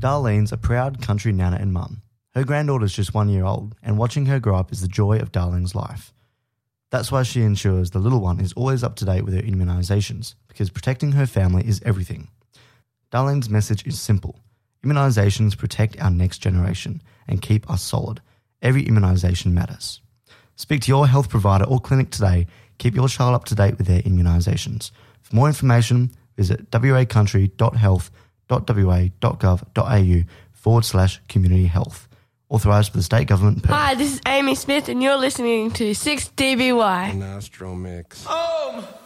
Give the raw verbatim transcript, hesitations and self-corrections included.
Darlene's a proud country nana and mum. Her granddaughter's just one year old, and watching her grow up is the joy of Darlene's life. That's why she ensures the little one is always up to date with her immunisations, because protecting her family is everything. Darlene's message is simple. Immunisations protect our next generation and keep us solid. Every immunisation matters. Speak to your health provider or clinic today. Keep your child up to date with their immunisations. For more information, visit wacountry.health.wa.gov.au forward slash community health. Authorised by the state government. Per- Hi, this is Amy Smith and you're listening to six D B Y. Nostro Mix. Home!